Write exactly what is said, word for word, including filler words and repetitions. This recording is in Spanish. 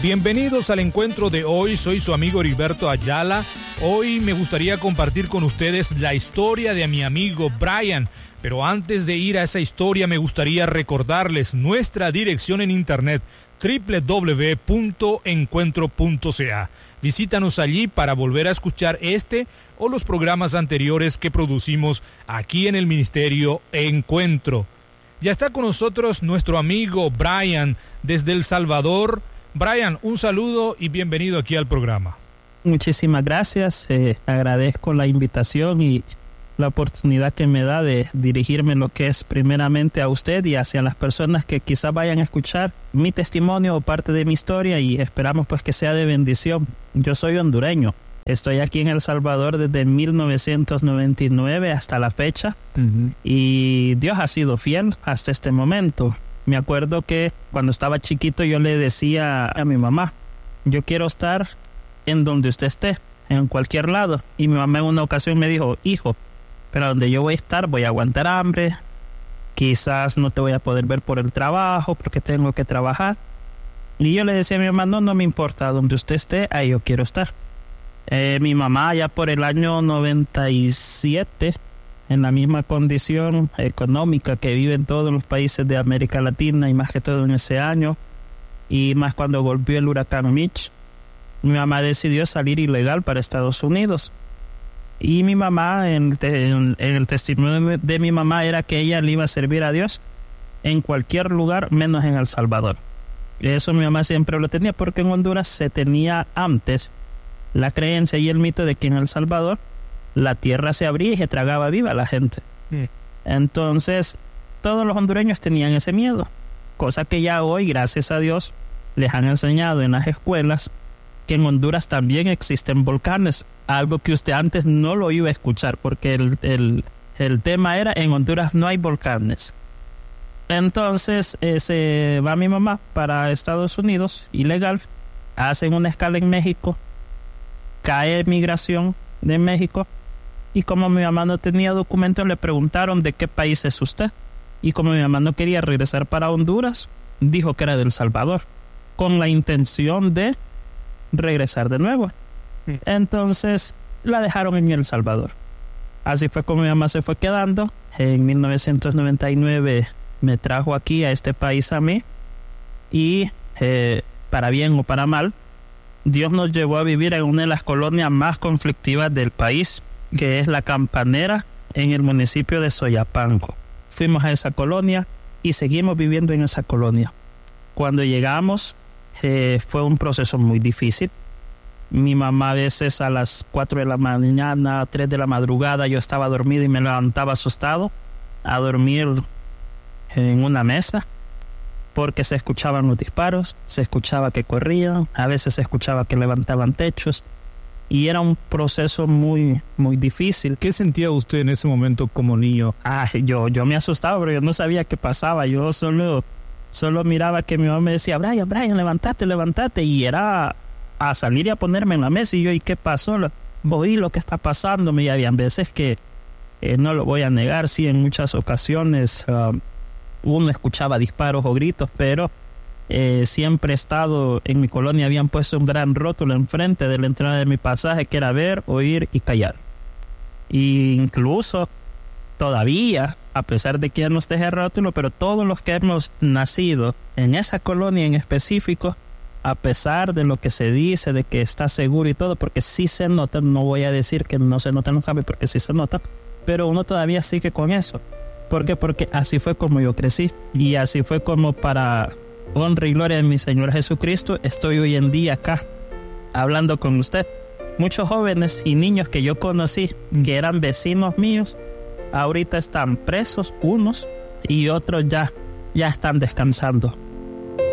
Bienvenidos al encuentro de hoy, soy su amigo Heriberto Ayala. Hoy me gustaría compartir con ustedes la historia de mi amigo Brian. Pero antes de ir a esa historia me gustaría recordarles nuestra dirección en internet doble u doble u doble u punto encuentro punto c a. Visítanos allí para volver a escuchar este o los programas anteriores que producimos aquí en el Ministerio Encuentro. Ya está con nosotros nuestro amigo Brian desde El Salvador. Brian, un saludo y bienvenido aquí al programa. Muchísimas gracias, eh, agradezco la invitación y la oportunidad que me da de dirigirme lo que es primeramente a usted y hacia las personas que quizás vayan a escuchar mi testimonio o parte de mi historia, y esperamos pues que sea de bendición. Yo soy hondureño, estoy aquí en El Salvador desde mil novecientos noventa y nueve hasta la fecha, uh-huh. y Dios ha sido fiel hasta este momento. Me acuerdo que cuando estaba chiquito yo le decía a mi mamá, yo quiero estar en donde usted esté, en cualquier lado, y mi mamá en una ocasión me dijo, hijo, pero donde yo voy a estar voy a aguantar hambre, quizás no te voy a poder ver por el trabajo porque tengo que trabajar. Y yo le decía a mi mamá, no, no me importa, donde usted esté, ahí yo quiero estar. Eh, mi mamá ya por el año noventa y siete, en la misma condición económica que viven todos los países de América Latina y más que todo en ese año, y más cuando volvió el huracán Mitch, mi mamá decidió salir ilegal para Estados Unidos. Y mi mamá, en, en, en el testimonio de, de mi mamá era que ella le iba a servir a Dios en cualquier lugar menos en El Salvador. Eso mi mamá siempre lo tenía, porque en Honduras se tenía antes la creencia y el mito de que en El Salvador la tierra se abría y se tragaba viva a la gente. Mm. Entonces todos los hondureños tenían ese miedo, cosa que ya hoy, gracias a Dios, les han enseñado en las escuelas que en Honduras también existen volcanes, algo que usted antes no lo iba a escuchar, porque el, el, el tema era, en Honduras no hay volcanes. Entonces eh, se va mi mamá para Estados Unidos, ilegal, hacen una escala en México, cae migración de México, y como mi mamá no tenía documentos, le preguntaron de qué país es usted, y como mi mamá no quería regresar para Honduras, dijo que era de El Salvador, con la intención de regresar de nuevo. Entonces la dejaron en El Salvador. Así fue como mi mamá se fue quedando. En mil novecientos noventa y nueve me trajo aquí a este país a mí, y eh, para bien o para mal, Dios nos llevó a vivir en una de las colonias más conflictivas del país, que es La Campanera, en el municipio de Soyapango. Fuimos a esa colonia y seguimos viviendo en esa colonia. Cuando llegamos eh, fue un proceso muy difícil. Mi mamá a veces a las cuatro de la mañana, tres de la madrugada, yo estaba dormido y me levantaba asustado a dormir en una mesa, porque se escuchaban los disparos, se escuchaba que corrían, a veces se escuchaba que levantaban techos, y era un proceso muy, muy difícil. ¿Qué sentía usted en ese momento como niño? Ah, yo, yo me asustaba, pero yo no sabía qué pasaba. Yo solo, solo miraba que mi mamá me decía, Brian, Brian, levántate, levántate, y era a salir y a ponerme en la mesa, y yo, ¿y qué pasó? Oí lo que está pasando. Y había veces que, eh, no lo voy a negar, sí, en muchas ocasiones uh, uno escuchaba disparos o gritos, pero eh, siempre he estado en mi colonia, habían puesto un gran rótulo enfrente de la entrada de mi pasaje que era ver, oír y callar. Y incluso todavía, a pesar de que ya no esté ese rótulo, pero todos los que hemos nacido en esa colonia en específico, a pesar de lo que se dice, de que está seguro y todo, porque sí se nota, no voy a decir que no se notan los cambios, porque sí se nota, pero uno todavía sigue con eso. ¿Por qué? Porque así fue como yo crecí, y así fue como, para honra y gloria de mi Señor Jesucristo, estoy hoy en día acá, hablando con usted. Muchos jóvenes y niños que yo conocí, que eran vecinos míos, ahorita están presos unos, y otros ya, ya están descansando.